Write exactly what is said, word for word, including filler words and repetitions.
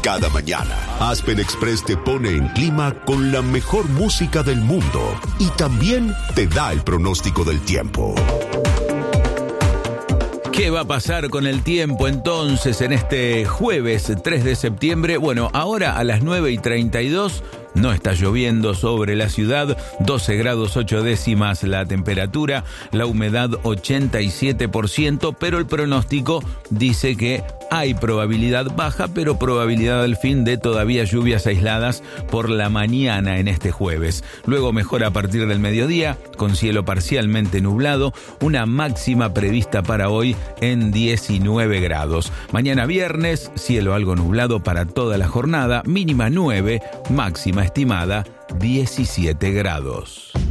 Cada mañana, Aspen Express te pone en clima con la mejor música del mundo y también te da el pronóstico del tiempo. ¿Qué va a pasar con el tiempo entonces en este jueves tres de septiembre? Bueno, ahora a las nueve y treinta y dos no está lloviendo sobre la ciudad, doce grados ocho décimas la temperatura, la humedad ochenta y siete por ciento, pero el pronóstico dice que hay probabilidad baja, pero probabilidad al fin de todavía lluvias aisladas por la mañana en este jueves. Luego mejora a partir del mediodía, con cielo parcialmente nublado, una máxima prevista para hoy en diecinueve grados. Mañana viernes, cielo algo nublado para toda la jornada, mínima nueve, máxima estimada diecisiete grados.